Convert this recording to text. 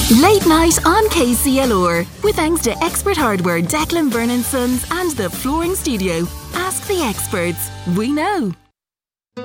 Late night on KCLR. With thanks to Expert Hardware, Declan Byrne and Sons and the Flooring Studio. Ask the experts. We know.